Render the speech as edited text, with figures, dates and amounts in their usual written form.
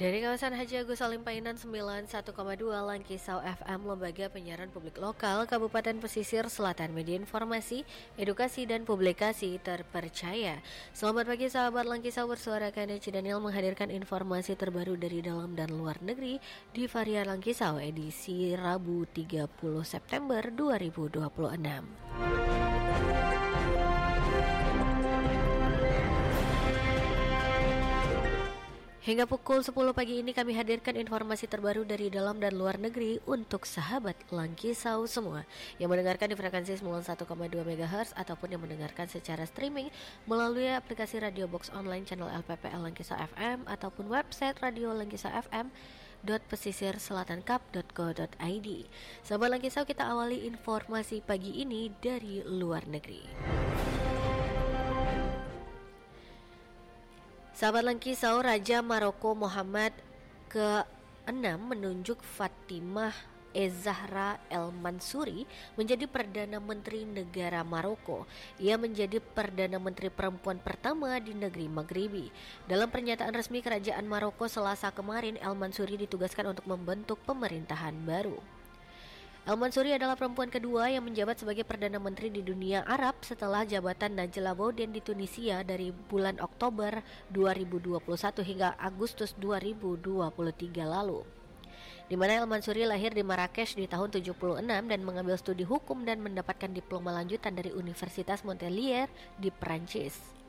Dari kawasan Haji Agus Salim Painan 91,2 Langkisau FM, Lembaga Penyiaran Publik Lokal Kabupaten Pesisir Selatan, media informasi, edukasi dan publikasi terpercaya. Selamat pagi sahabat Langkisau, bersuara Kaneci Daniel menghadirkan informasi terbaru dari dalam dan luar negeri di varian Langkisau edisi Rabu 30 September 2026. Hingga pukul 10 pagi ini kami hadirkan informasi terbaru dari dalam dan luar negeri untuk sahabat Langkisau semua yang mendengarkan di frekuensi 91,2 MHz ataupun yang mendengarkan secara streaming melalui aplikasi Radio Box Online channel LPPL Langkisau FM ataupun website Radio Langkisau FM .pesisirselatankap.co.id. Sahabat Langkisau, kita awali informasi pagi ini dari luar negeri. Sahabat Langkisau, Raja Maroko Mohammed ke-6 menunjuk Fatimah Ez-Zahra El-Mansuri menjadi Perdana Menteri Negara Maroko. Ia menjadi Perdana Menteri perempuan pertama di negeri Maghribi. Dalam pernyataan resmi Kerajaan Maroko Selasa kemarin, El-Mansuri ditugaskan untuk membentuk pemerintahan baru. El-Mansuri adalah perempuan kedua yang menjabat sebagai Perdana Menteri di dunia Arab setelah jabatan Najla Bouden di Tunisia dari bulan Oktober 2021 hingga Agustus 2023 lalu, di mana El-Mansuri lahir di Marrakesh di tahun 76 dan mengambil studi hukum dan mendapatkan diploma lanjutan dari Universitas Montpellier di Prancis.